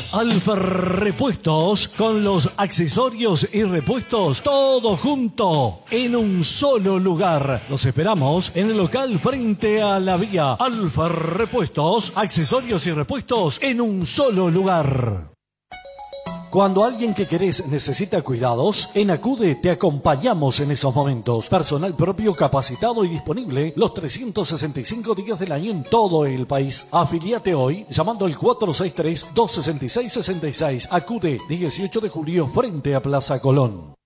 Alfa Repuestos, con los accesorios y repuestos, todo junto, en un solo lugar. Los esperamos en el local frente a la vía. Alfa Repuestos, accesorios y repuestos en un solo lugar. Cuando alguien que querés necesita cuidados, en Acude te acompañamos en esos momentos. Personal propio capacitado y disponible los 365 días del año en todo el país. Afiliate hoy llamando al 463-266-66. Acude, 18 de julio frente a Plaza Colón.